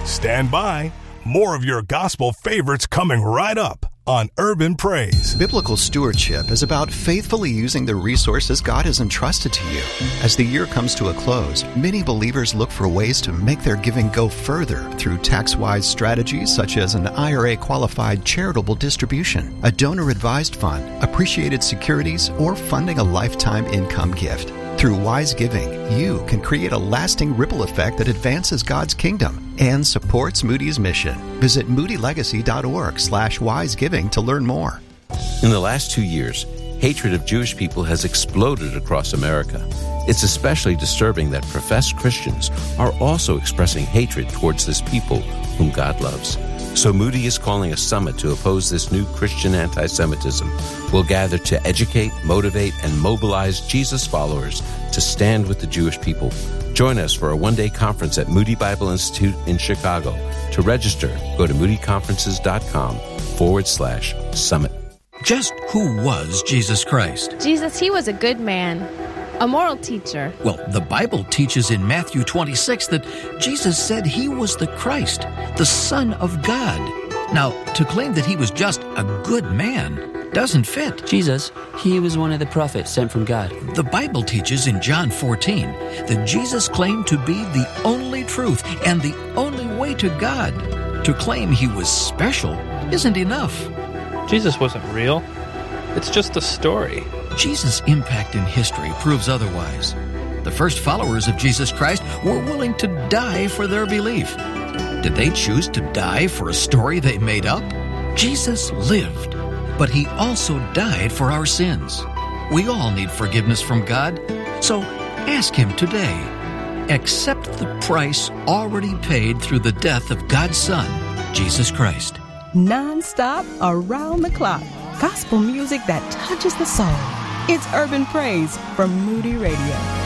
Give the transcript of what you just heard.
Stand by. More of your gospel favorites coming right up on Urban Praise. Biblical stewardship is about faithfully using the resources God has entrusted to you. As the year comes to a close, many believers look for ways to make their giving go further through tax-wise strategies such as an IRA-qualified charitable distribution, a donor-advised fund, appreciated securities, or funding a lifetime income gift. Through wise giving, you can create a lasting ripple effect that advances God's kingdom and supports Moody's mission. Visit moodylegacy.org/wisegiving to learn more. In the last 2 years, hatred of Jewish people has exploded across America. It's especially disturbing that professed Christians are also expressing hatred towards this people whom God loves. So Moody is calling a summit to oppose this new Christian anti-Semitism. We'll gather to educate, motivate, and mobilize Jesus followers to stand with the Jewish people. Join us for a one-day conference at Moody Bible Institute in Chicago. To register, go to moodyconferences.com/summit. Just who was Jesus Christ? Jesus, he was a good man, a moral teacher. Well, the Bible teaches in Matthew 26 that Jesus said he was the Christ, the Son of God. Now, to claim that he was just a good man doesn't fit. Jesus, he was one of the prophets sent from God. The Bible teaches in John 14 that Jesus claimed to be the only truth and the only way to God. To claim he was special isn't enough. Jesus wasn't real. It's just a story. Jesus' impact in history proves otherwise. The first followers of Jesus Christ were willing to die for their belief. Did they choose to die for a story they made up? Jesus lived, but he also died for our sins. We all need forgiveness from God, so ask him today. Accept the price already paid through the death of God's Son, Jesus Christ. Non-stop, around the clock. Gospel music that touches the soul. It's Urban Praise from Moody Radio.